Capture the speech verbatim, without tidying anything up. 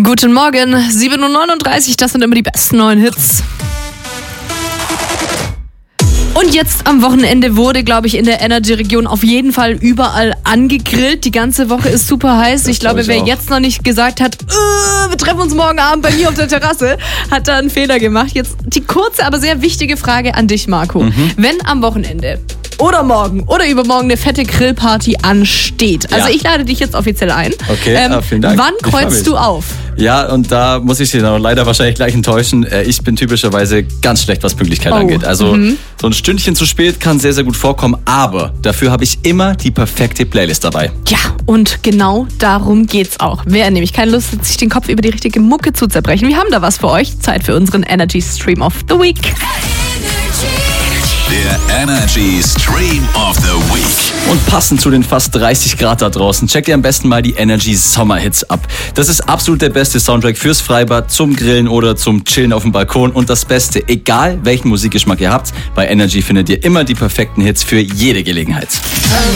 Guten Morgen, sieben Uhr neununddreißig, das sind immer die besten neuen Hits. Und jetzt am Wochenende wurde, glaube ich, in der Energy-Region auf jeden Fall überall angegrillt. Die ganze Woche ist super heiß. Das ich glaube, ich wer auch. jetzt noch nicht gesagt hat, wir treffen uns morgen Abend bei mir auf der Terrasse, hat da einen Fehler gemacht. Jetzt die kurze, aber sehr wichtige Frage an dich, Marco. Mhm. Wenn am Wochenende oder morgen oder übermorgen eine fette Grillparty ansteht. Also ja. ich lade dich jetzt offiziell ein. Okay, ähm, ah, vielen Dank. Wann kreuzt du auf? Ja, und da muss ich Sie noch leider wahrscheinlich gleich enttäuschen. Ich bin typischerweise ganz schlecht, was Pünktlichkeit oh. angeht. Also mhm. so ein Stündchen zu spät kann sehr, sehr gut vorkommen. Aber dafür habe ich immer die perfekte Playlist dabei. Ja, und genau darum geht's auch. Wer nämlich keine Lust hat, sich den Kopf über die richtige Mucke zu zerbrechen. Wir haben da was für euch. Zeit für unseren Energy Stream of the Week. Der Energy Stream of the Week. Und passend zu den fast dreißig Grad da draußen, checkt ihr am besten mal die Energy Sommerhits ab. Das ist absolut der beste Soundtrack fürs Freibad, zum Grillen oder zum Chillen auf dem Balkon. Und das Beste, egal welchen Musikgeschmack ihr habt, bei Energy findet ihr immer die perfekten Hits für jede Gelegenheit.